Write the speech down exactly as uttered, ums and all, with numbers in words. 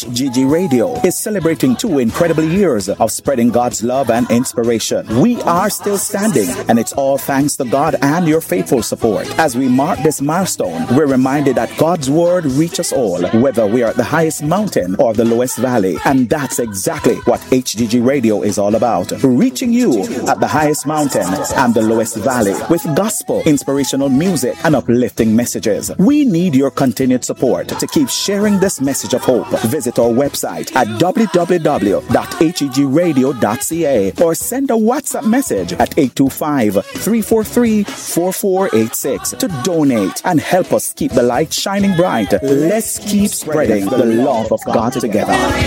H G G Radio is celebrating two incredible years of spreading God's love and inspiration. We are still standing, and it's all thanks to God and your faithful support. As we mark this milestone, we're reminded that God's word reaches all, whether we are at the highest mountain or the lowest valley. And that's exactly what H G G Radio is all about, reaching you at the highest mountain and the lowest valley with gospel, inspirational music, and uplifting messages. We need your continued support to keep sharing this message of hope. Visit our website at w w w dot h e g radio dot c a or send a WhatsApp message at eight two five, three four three, four four eight six to donate and help us keep the light shining bright. Let's keep spreading the love of God together.